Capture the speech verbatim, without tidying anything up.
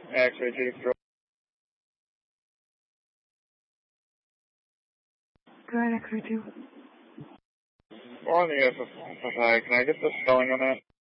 X-ray two control. Go ahead, X-ray two. We're on the F F I. Can I get the spelling on that?